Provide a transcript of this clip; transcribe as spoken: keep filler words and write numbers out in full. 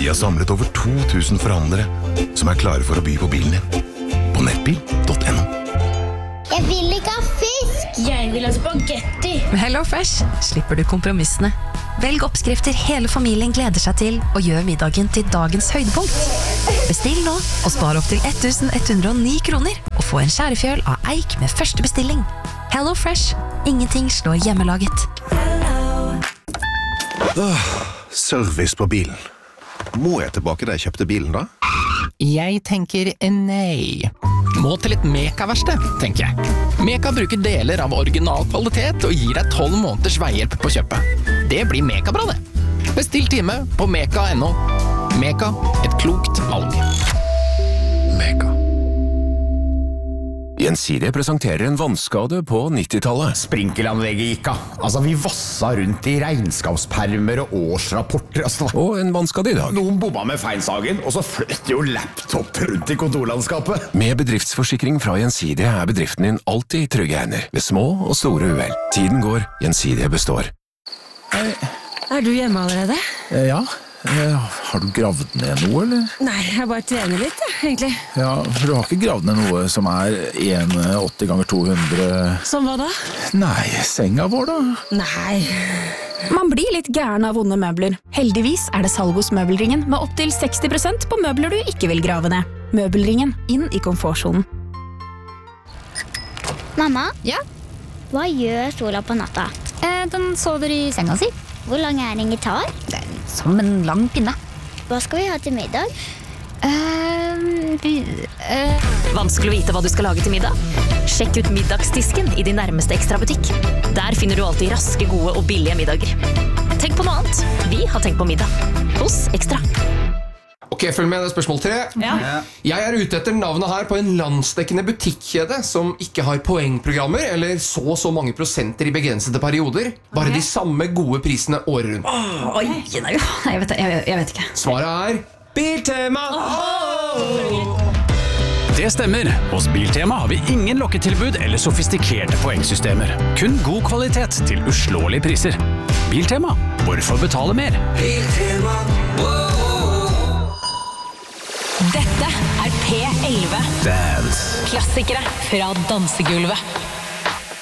Vi har samlet over to tusen forhandlere som er klare for å by på bilen din. På nettbil punktum no. Jeg vil ikke ha fisk! Jeg vil ha spagetti! Med HelloFresh slipper du kompromissene. Velg oppskrifter hele familien gleder seg til, og gjør middagen til dagens høydepunkt. Bestill nå, og spar opp til ellevetusen ett hundre og ni kroner, og få en skjærefjøl av eik med første bestilling. HelloFresh. Ingenting slår hjemmelaget. Åh, service på bilen. Må jeg tilbake da jeg kjøpte bilen da? Jeg tenker nei. Må til et Meka-verksted, tenker jeg. Meka bruker deler av original kvalitet og gir deg tolv måneders veihjelp på kjøpet. Det blir Meka-bra det. Bestill time på meka punktum no. Meka, et klokt valg. Mega. Gjensidige presenterer en vannskade på nittitallet. Sprinkelanlegget gikk av. Altså, vi vassa rundt i regnskapspermer og årsrapporter. Altså. Og en vannskade i dag. Noen bomma med feilsagen, og så fløt jo laptop rundt i kontorlandskapet. Med bedriftsforsikring fra Gjensidige er bedriften din alltid i trygge hender, ved små og store uhell. Tiden går, Gjensidige består. Er du hjemme allerede? Ja. Har du gravd ned noe, eller? Nei, jeg bare trener litt, ja, egentlig. Ja, for du har ikke gravd ned noe som er en åtti ganger to hundre... Som hva da? Nei, senga vår da. Nei. Man blir litt gæren av vonde møbler. Heldigvis er det salg hos Møbelringen med opp til seksti prosent på møbler du ikke vil grave ned. Møbelringen, inn i komfortzonen. Mamma? Ja? Hva gjør Sola på natta? Eh, den sover i senga si. Hvor lang er en gitar? Som en lang pinne. Hva skal vi ha til middag? Uh, uh. Vanskelig å vite hva du skal lage til middag? Sjekk ut middagsdisken i din nærmeste Ekstra-butikk. Der finner du alltid raske, gode og billige middager. Tenk på noe annet. Vi har tenkt på middag. Hos Ekstra. Ok, følg med, det er spørsmål tre. Ja. Jeg er ute etter navnet her på en landsdekkende butikkjede som ikke har poengprogrammer eller så og så mange prosenter i begrensede perioder. Bare Ok. de samme gode prisene året rundt. Oh, oi, nei, jeg, vet, jeg, jeg vet ikke. Svaret er Biltema! Det stemmer. Hos Biltema har vi ingen lokketilbud eller sofistikerte poengsystemer. Kun god kvalitet til uslåelige priser. Biltema. Hvorfor betale mer? Biltema. Dette er P elleve. Dance. Klassikere fra dansegulvet.